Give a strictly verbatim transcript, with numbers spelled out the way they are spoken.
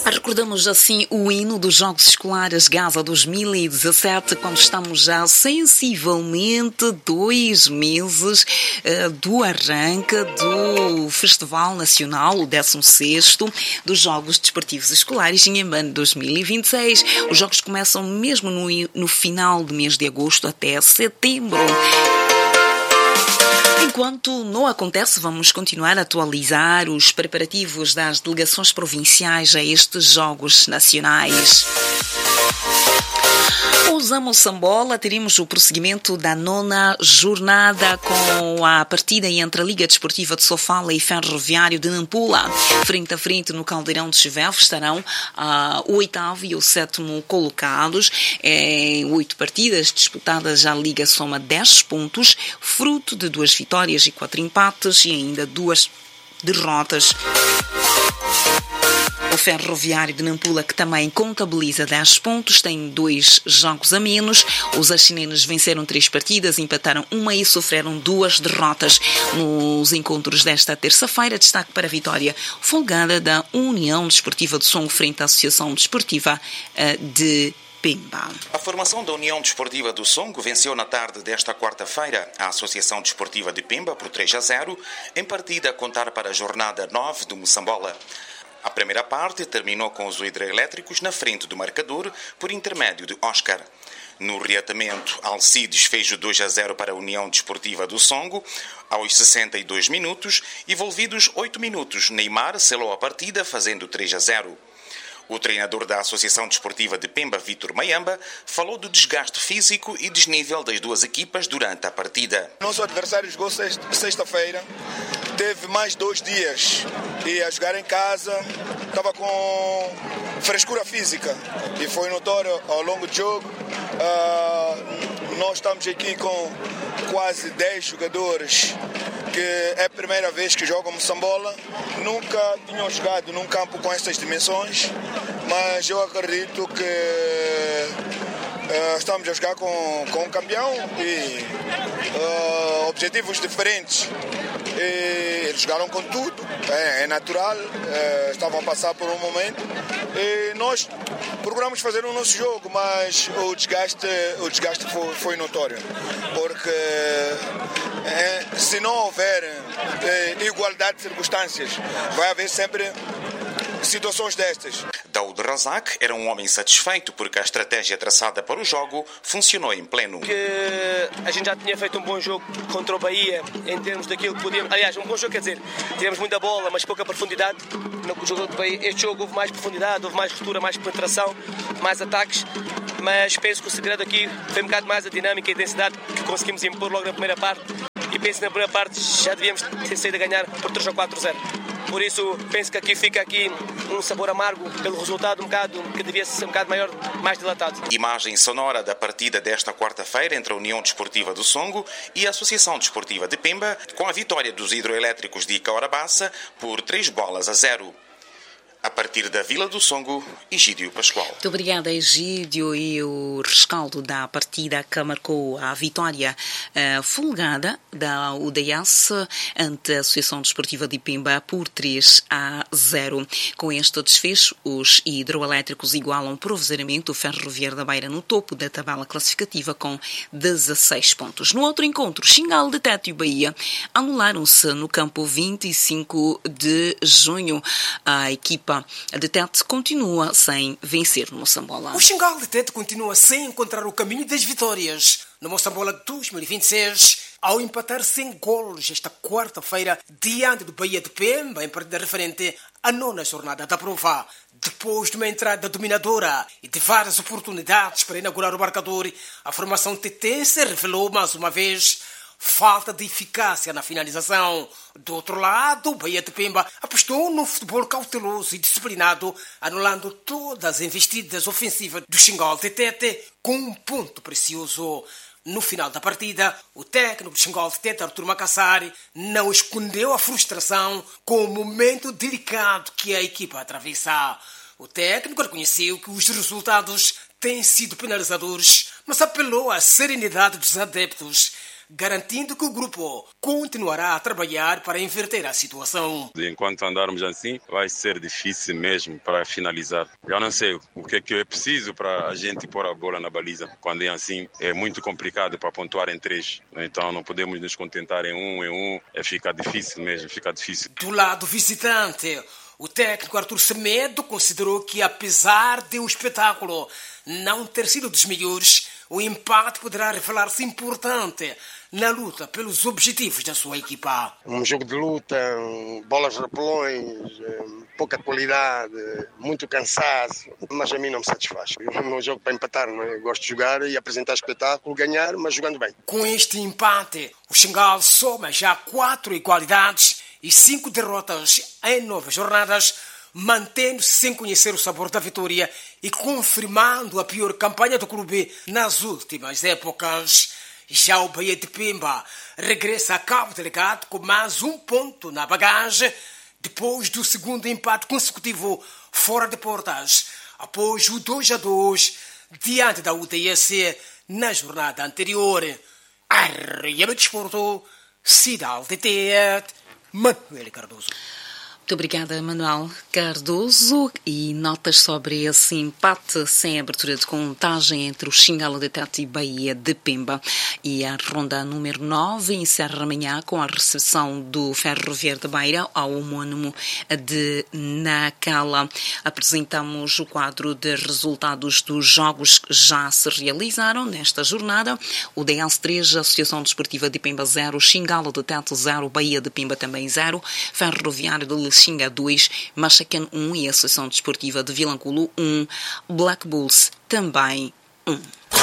Recordamos assim o hino dos Jogos Escolares Gaza dois mil e dezassete, quando estamos já sensivelmente dois meses uh, do arranque do Festival Nacional, o décimo sexto, dos Jogos Desportivos Escolares em Inhambane dois mil e vinte e seis. Os jogos começam mesmo no, no final do mês de agosto até setembro. Enquanto não acontece, vamos continuar a atualizar os preparativos das delegações provinciais a estes Jogos Nacionais. Os Moçambola teremos o prosseguimento da nona jornada com a partida entre a Liga Desportiva de Sofala e Ferroviário de Nampula. Frente a frente no Caldeirão de Chiveve estarão uh, o oitavo e o sétimo colocados. Em oito partidas disputadas, a Liga soma dez pontos, fruto de duas vitórias e quatro empates e ainda duas derrotas. O Ferroviário de Nampula, que também contabiliza dez pontos, tem dois jogos a menos. Os axinenos venceram três partidas, empataram uma e sofreram duas derrotas. Nos encontros desta terça-feira, destaque para a vitória folgada da União Desportiva de Songo frente à Associação Desportiva de Pemba. A formação da União Desportiva do Songo venceu na tarde desta quarta-feira a Associação Desportiva de Pemba por três a zero, em partida a contar para a jornada nove do Moçambola. A primeira parte terminou com os hidroelétricos na frente do marcador por intermédio de Oscar. No reatamento, Alcides fez o dois a zero para a União Desportiva do Songo aos sessenta e dois minutos. Envolvidos oito minutos, Neymar selou a partida fazendo três a zero. O treinador da Associação Desportiva de Pemba, Vítor Mayamba, falou do desgaste físico e desnível das duas equipas durante a partida. Nosso adversário jogou sexta-feira, teve mais dois dias e a jogar em casa, estava com frescura física e foi notório ao longo do jogo. Uh, nós estamos aqui com quase dez jogadores que é a primeira vez que jogam Moçambola, nunca tinham jogado num campo com estas dimensões, mas eu acredito que uh, estamos a jogar com, com um campeão e uh, objetivos diferentes. E eles jogaram com tudo, é, é natural, é, estavam a passar por um momento e nós procuramos fazer o nosso jogo, mas o desgaste, o desgaste foi, foi notório, porque é, se não houver é, igualdade de circunstâncias, vai haver sempre situações destas. Daoud Razak era um homem satisfeito porque a estratégia traçada para o jogo funcionou em pleno. Que a gente já tinha feito um bom jogo contra o Bahia em termos daquilo que podíamos... Aliás, um bom jogo, quer dizer, tivemos muita bola, mas pouca profundidade. No jogo do Bahia, este jogo houve mais profundidade, houve mais ruptura, mais penetração, mais ataques. Mas penso que o segredo aqui foi um bocado mais a dinâmica e a intensidade que conseguimos impor logo na primeira parte. E penso que na primeira parte já devíamos ter saído a ganhar por três ou quatro a zero. Por isso, penso que aqui fica aqui um sabor amargo pelo resultado um bocado, que devia ser um bocado maior, mais dilatado. Imagem sonora da partida desta quarta-feira entre a União Desportiva do Songo e a Associação Desportiva de Pemba, com a vitória dos hidroelétricos de Icaurabaça por três bolas a zero. A partir da Vila do Songo, Egídio Pascoal. Muito obrigada, Egídio. E o rescaldo da partida que marcou a vitória uh, folgada da U D S ante a Associação Desportiva de Pemba por três a zero. Com este desfecho, os hidroelétricos igualam provisoriamente o Ferroviário da Beira no topo da tabela classificativa com dezasseis pontos. No outro encontro, Xingal de Tete e Bahia anularam-se no campo vinte e cinco de junho. A equipa de Tete continua sem vencer no Moçambola. O Xingal de Tete continua sem encontrar o caminho das vitórias no Moçambola dois mil e vinte e seis, ao empatar sem golos esta quarta-feira diante do Bahia de Pemba, em partida referente à nona jornada da prova. Depois de uma entrada dominadora e de várias oportunidades para inaugurar o marcador, a formação tetense revelou mais uma vez falta de eficácia na finalização. Do outro lado, o Bahia de Pemba apostou num futebol cauteloso e disciplinado, anulando todas as investidas ofensivas do Xingal de Tete com um ponto precioso. No final da partida, o técnico do Xingal de Tete, Artur Macassari, não escondeu a frustração com o momento delicado que a equipa atravessa. O técnico reconheceu que os resultados têm sido penalizadores, mas apelou à serenidade dos adeptos. garantindo que o grupo continuará a trabalhar para inverter a situação. Enquanto andarmos assim, vai ser difícil mesmo para finalizar. Eu não sei o que é que é preciso para a gente pôr a bola na baliza. Quando é assim, é muito complicado para pontuar em três. Então não podemos nos contentar em um, em um. É, fica difícil mesmo, fica difícil. Do lado visitante, o técnico Arthur Semedo considerou que, apesar de o espetáculo não ter sido dos melhores, o empate poderá revelar-se importante na luta pelos objetivos da sua equipa. Um jogo de luta, bolas rapelões, pouca qualidade, muito cansaço, mas a mim não me satisfaz. Eu não jogo para empatar, não é? Eu gosto de jogar e apresentar espetáculo, ganhar, mas jogando bem. Com este empate, o Xingal soma já quatro igualdades e cinco derrotas em nove jornadas, mantendo-se sem conhecer o sabor da vitória e confirmando a pior campanha do clube nas últimas épocas. Já o Bahia de Pemba regressa a Cabo Delgado com mais um ponto na bagagem, depois do segundo empate consecutivo fora de portas, após o dois a dois diante da U D S na jornada anterior. Arreia no Desporto, Cidade de Tete, Manuel Cardoso. Muito obrigada, Manuel Cardoso. E notas sobre esse empate sem abertura de contagem entre o Xingala de Tete e Bahia de Pemba. E a ronda número nove encerra amanhã com a recepção do Ferroviário de Beira ao homónimo de Nacala. Apresentamos o quadro de resultados dos jogos que já se realizaram nesta jornada. O D S três, Associação Desportiva de Pemba zero, Xingala de Tete zero, Bahia de Pemba também zero, Ferroviário de Xinga dois, Machacan um e Associação Desportiva de Vilanculo um, Black Bulls também um.